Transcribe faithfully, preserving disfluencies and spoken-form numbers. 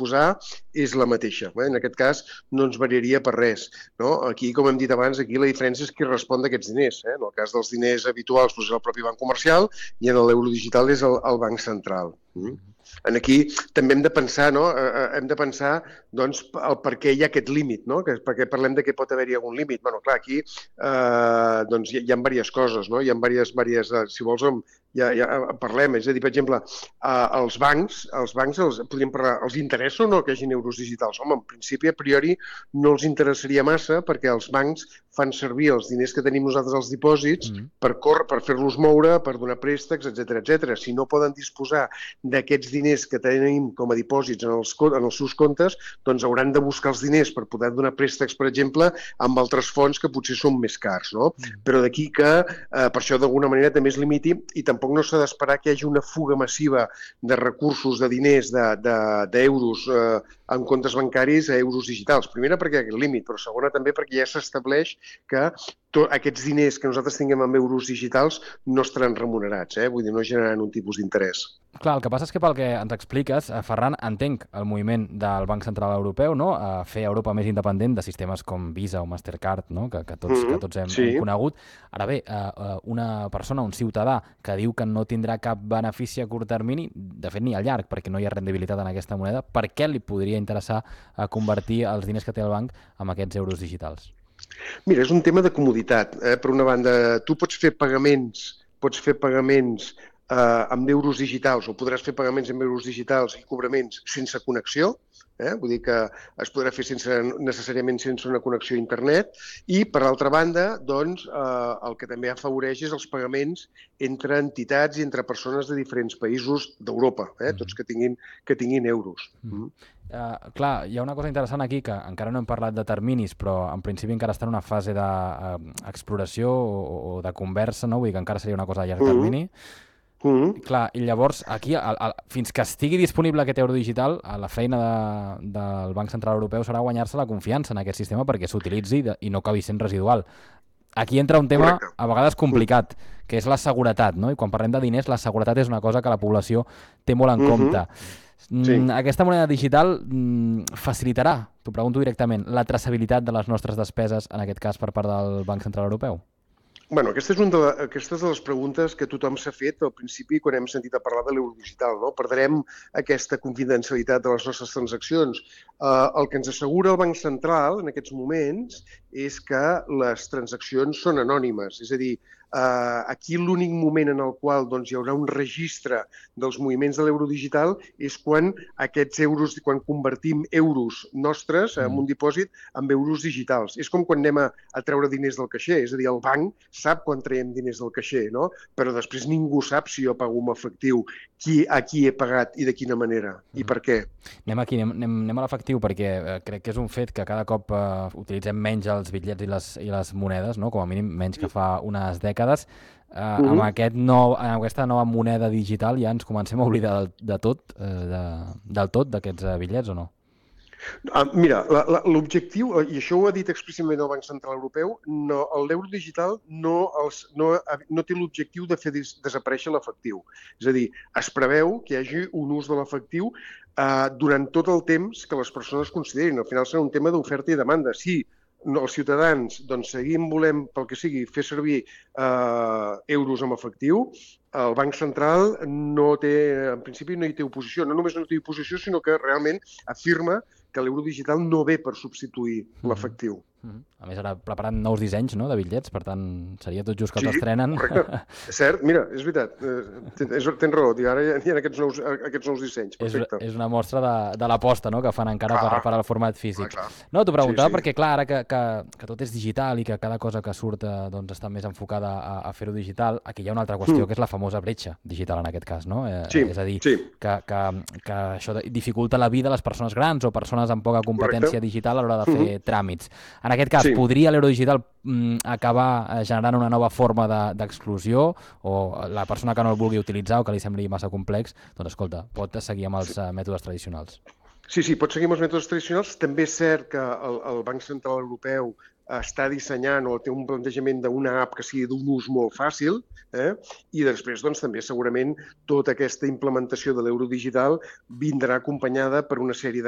disposar és la mateixa. En aquest cas no ens variaria per res. Aquí, com hem dit abans, aquí la diferència és qui respon d'aquests diners. En el cas dels diners habituals és el propi banc comercial i en l'euro digital és el, el banc central. En aquí també hem de pensar, no? Hem de pensar doncs, el per què hi ha aquest límit, no? Perquè parlem de que pot haver-hi algun límit. Bueno, clar, aquí eh, doncs, hi, hi ha diverses coses, no? Hi ha diverses, diverses si vols, ja, ja parlem. És a dir, per exemple, eh, els bancs, els bancs els, podríem parlar, els interessa o no que hi hagi euros digitals? Home, en principi, a priori, no els interessaria massa perquè els bancs fan servir els diners que tenim nosaltres als dipòsits mm. per, córrer, per fer-los moure, per donar préstecs, etcètera, etcètera. Si no poden disposar d'aquests diners que tenim com a dipòsits en els, en els seus comptes, doncs hauran de buscar els diners per poder donar préstecs, per exemple, amb altres fons que potser són més cars, no? Mm. Però d'aquí que, eh, per això d'alguna manera també es limiti i tampoc no s'ha d'esperar que hi hagi una fuga massiva de recursos, de diners, d'euros de, de, eh, en comptes bancaris a euros digitals. Primera, perquè hi ha aquest límit, però segona també perquè ja s'estableix que tot, aquests diners que nosaltres tinguem en euros digitals no estaran remunerats, eh? Vull dir, no generaran un tipus d'interès. Clar, el que passa és que pel que ens expliques, Ferran, entenc el moviment del Banc Central Europeu, no?, a fer Europa més independent de sistemes com Visa o Mastercard, no?, que, que, tots, mm-hmm. que tots hem, sí. hem conegut. Ara bé, una persona, un ciutadà, que diu que no tindrà cap benefici a curt termini, de fet ni a llarg, perquè no hi ha rendibilitat en aquesta moneda, per què li podria interessar convertir els diners que té el banc en aquests euros digitals? Mira, és un tema de comoditat. Eh? Per una banda, tu pots fer pagaments, pots fer pagaments eh, amb euros digitals o podràs fer pagaments amb euros digitals i cobraments sense connexió, eh? Vull dir que es podrà fer sense, necessàriament sense una connexió a internet i, per altra banda, doncs, eh, el que també afavoreix és els pagaments entre entitats i entre persones de diferents països d'Europa, eh? Mm-hmm. Tots que tinguin, que tinguin euros. Mm-hmm. Uh, clar, hi ha una cosa interessant aquí que encara no hem parlat de terminis, però en principi encara està en una fase d'exploració uh, o, o de conversa, no? Vull dir que encara seria una cosa a llarg mm-hmm. termini. Mm-hmm. Clar, i llavors aquí, al, al, fins que estigui disponible aquest euro digital, la feina de, del Banc Central Europeu serà guanyar-se la confiança en aquest sistema perquè s'utilitzi i no acabi sent residual. Aquí entra un tema Correcte. a vegades complicat, que és la seguretat, no? I quan parlem de diners, la seguretat és una cosa que la població té molt en mm-hmm. compte. Sí. Aquesta moneda digital facilitarà, t'ho pregunto directament, la traçabilitat de les nostres despeses, en aquest cas per part del Banc Central Europeu? Bueno, aquesta és una de, aquestes de les preguntes que tothom s'ha fet al principi quan hem sentit a parlar de l'euro digital, no? Perdrem aquesta confidencialitat de les nostres transaccions. Uh, el que ens assegura el Banc Central en aquests moments és que les transaccions són anònimes, és a dir, uh, aquí l'únic moment en el qual doncs, hi haurà un registre dels moviments de l'euro digital és quan aquests euros, quan convertim euros nostres en un dipòsit amb euros digitals. És com quan anem a, a treure diners del caixer, és a dir, el banc sap quan traiem diners del caixer, no? Però després ningú sap si jo pago amb efectiu, qui, a qui he pagat i de quina manera i per què. Anem aquí, anem, anem, anem a l'efectiu perquè eh, crec que és un fet que cada cop eh, utilitzem menys els bitllets i les, i les monedes, no? Com a mínim menys que fa unes dècades. Eh, mm-hmm. Amb, aquest nou, amb aquesta nova moneda digital ja ens comencem a oblidar de, de tot, eh, de, del tot d'aquests eh, bitllets o no? Uh, mira, l'objectiu, i això ho ha dit explícitament el Banc Central Europeu, no, l'euro digital no, els, no, no té l'objectiu de fer des, desaparèixer l'efectiu. És a dir, es preveu que hi hagi un ús de l'efectiu uh, durant tot el temps que les persones considerin. Al final serà un tema d'oferta i demanda. Si els ciutadans doncs, seguim volem, pel que sigui, fer servir uh, euros en efectiu, el Banc Central no té, en principi no hi té oposició. No només no té oposició, sinó que realment afirma que l'euro digital no ve per substituir mm-hmm. l'efectiu. Mm-hmm. A més, ara preparant nous dissenys, no?, de bitllets, per tant, seria tot just que sí, els estrenen. Correcte. És cert, mira, és veritat, tens, tens raó, ara hi ha aquests nous, aquests nous dissenys, perfecte. És, és una mostra de, de l'aposta, no?, que fan encara clar, per, per al format físic. Clar, clar. No, t'ho preguntava sí, sí. perquè, clar, ara que, que, que tot és digital i que cada cosa que surt doncs, està més enfocada a, a fer-ho digital, aquí hi ha una altra qüestió, mm. que és la famosa bretxa digital en aquest cas, no? Eh, sí, és a dir, sí. que, que, que això dificulta la vida a les persones grans o persones amb poca competència Correcte. digital a l'hora de fer mm-hmm. tràmits. En aquest cas, sí. podria l'euro digital mm, acabar generant una nova forma d'exclusió de, o la persona que no el vulgui utilitzar o que li sembli massa complex, doncs escolta, pot seguir amb els sí. mètodes tradicionals. Sí, sí, pot seguir amb els mètodes tradicionals. També és cert que el, el Banc Central Europeu està dissenyant o té un plantejament d'una app que sigui d'un ús molt fàcil, eh? I després doncs, també segurament tota aquesta implementació de l'euro digital vindrà acompanyada per una sèrie de